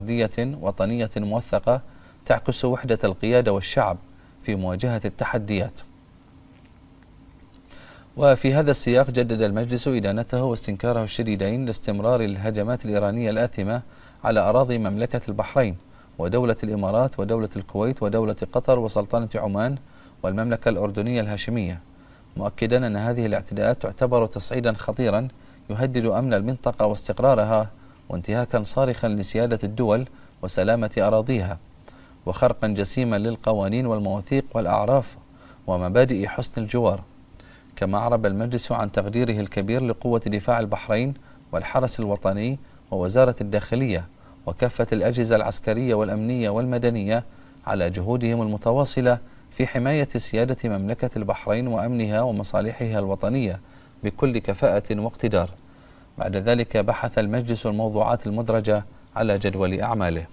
وطنية موثقة تعكس وحدة القيادة والشعب في مواجهة التحديات. وفي هذا السياق جدد المجلس إدانته واستنكاره الشديدين لاستمرار الهجمات الإيرانية الآثمة على أراضي مملكة البحرين ودولة الإمارات ودولة الكويت ودولة قطر وسلطنة عمان والمملكة الأردنية الهاشمية، مؤكدا أن هذه الاعتداءات تعتبر تصعيدا خطيرا يهدد أمن المنطقة واستقرارها وانتهاكا صارخا لسيادة الدول وسلامة أراضيها وخرقا جسيما للقوانين والمواثيق والأعراف ومبادئ حسن الجوار. كما أعرب المجلس عن تقديره الكبير لقوة دفاع البحرين والحرس الوطني ووزارة الداخلية وكافة الأجهزة العسكرية والأمنية والمدنية على جهودهم المتواصلة في حماية سيادة مملكة البحرين وأمنها ومصالحها الوطنية بكل كفاءة واقتدار. بعد ذلك بحث المجلس الموضوعات المدرجة على جدول أعماله.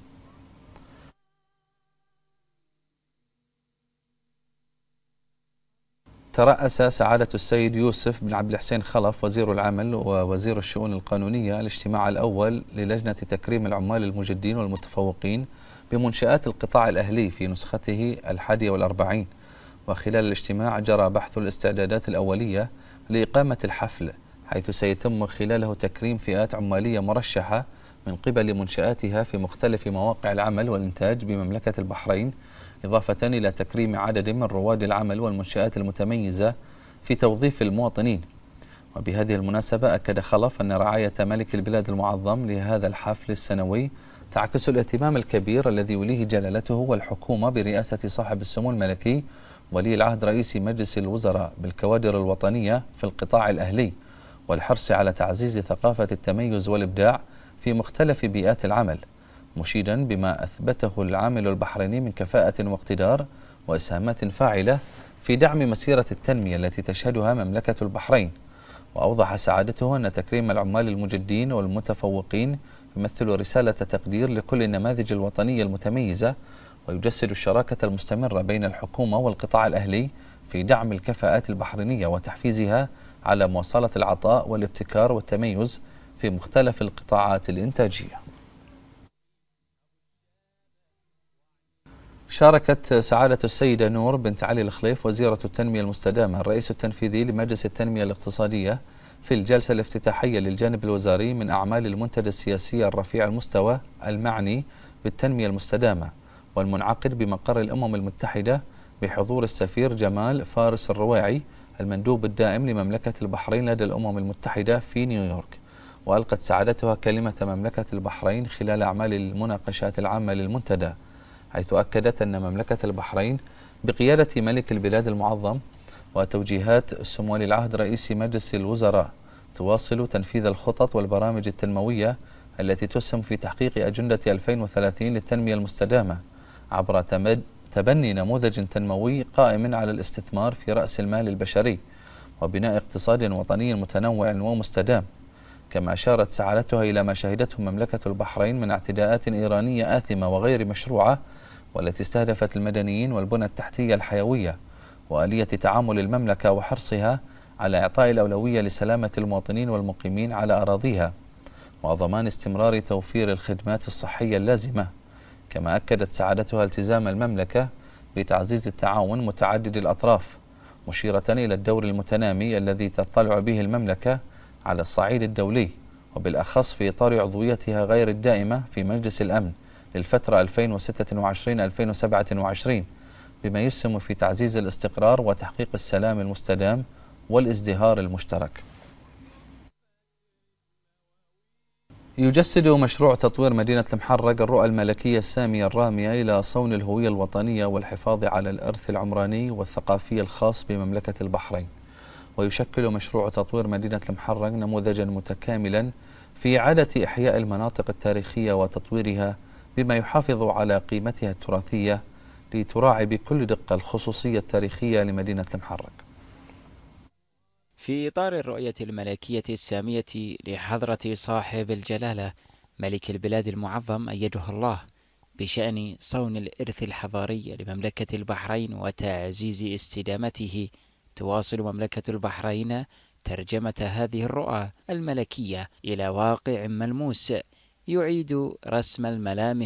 ترأس سعادة السيد يوسف بن عبد الحسين خلف وزير العمل ووزير الشؤون القانونية الاجتماع الأول للجنة تكريم العمال المجدين والمتفوقين بمنشآت القطاع الأهلي في نسخته 41. وخلال الاجتماع جرى بحث الاستعدادات الأولية لإقامة الحفل، حيث سيتم خلاله تكريم فئات عمالية مرشحة من قبل منشآتها في مختلف مواقع العمل والإنتاج بمملكة البحرين، إضافة إلى تكريم عدد من رواد العمل والمنشآت المتميزة في توظيف المواطنين. وبهذه المناسبة أكد خلف أن رعاية ملك البلاد المعظم لهذا الحفل السنوي تعكس الاهتمام الكبير الذي يوليه جلالته والحكومة برئاسة صاحب السمو الملكي ولي العهد رئيس مجلس الوزراء بالكوادر الوطنية في القطاع الأهلي، والحرص على تعزيز ثقافة التميز والإبداع في مختلف بيئات العمل، مشيدا بما أثبته العامل البحريني من كفاءة واقتدار وإسهامات فاعلة في دعم مسيرة التنمية التي تشهدها مملكة البحرين. وأوضح سعادته أن تكريم العمال المجدين والمتفوقين يمثل رسالة تقدير لكل النماذج الوطنية المتميزة، ويجسد الشراكة المستمرة بين الحكومة والقطاع الأهلي في دعم الكفاءات البحرينية وتحفيزها على مواصلة العطاء والابتكار والتميز في مختلف القطاعات الإنتاجية. شاركت سعادة السيدة نور بنت علي الخليف وزيرة التنمية المستدامة الرئيس التنفيذي لمجلس التنمية الاقتصادية في الجلسة الافتتاحية للجانب الوزاري من أعمال المنتدى السياسي الرفيع المستوى المعني بالتنمية المستدامة والمنعقد بمقر الأمم المتحدة بحضور السفير جمال فارس الرواعي المندوب الدائم لمملكة البحرين لدى الأمم المتحدة في نيويورك. وألقت سعادتها كلمة مملكة البحرين خلال أعمال المناقشات العامة للمنتدى، حيث أكدت أن مملكة البحرين بقيادة ملك البلاد المعظم وتوجيهات سمو ولي العهد رئيس مجلس الوزراء تواصل تنفيذ الخطط والبرامج التنموية التي تسهم في تحقيق أجندة 2030 للتنمية المستدامة عبر تبني نموذج تنموي قائم على الاستثمار في رأس المال البشري وبناء اقتصاد وطني متنوع ومستدام. كما أشارت سعادتها إلى ما شهدته مملكة البحرين من اعتداءات إيرانية آثمة وغير مشروعة والتي استهدفت المدنيين والبنى التحتية الحيوية، وآلية تعامل المملكة وحرصها على إعطاء الأولوية لسلامة المواطنين والمقيمين على أراضيها وضمان استمرار توفير الخدمات الصحية اللازمة. كما أكدت سعادتها التزام المملكة بتعزيز التعاون متعدد الأطراف، مشيرة إلى الدور المتنامي الذي تطلع به المملكة على الصعيد الدولي، وبالأخص في إطار عضويتها غير الدائمة في مجلس الأمن للفترة 2026-2027، بما يسهم في تعزيز الاستقرار وتحقيق السلام المستدام والازدهار المشترك. يجسد مشروع تطوير مدينة المحرق الرؤى الملكية السامية الرامية إلى صون الهوية الوطنية والحفاظ على الإرث العمراني والثقافي الخاص بمملكة البحرين. ويشكل مشروع تطوير مدينة المحرق نموذجا متكاملا في إعادة إحياء المناطق التاريخية وتطويرها بما يحافظ على قيمتها التراثية لتراعي بكل دقة الخصوصية التاريخية لمدينة المحرق. في إطار الرؤية الملكية السامية لحضرة صاحب الجلالة ملك البلاد المعظم أيده الله بشأن صون الإرث الحضاري لمملكة البحرين وتعزيز استدامته، تواصل مملكة البحرين ترجمة هذه الرؤى الملكية إلى واقع ملموس يعيد رسم الملامح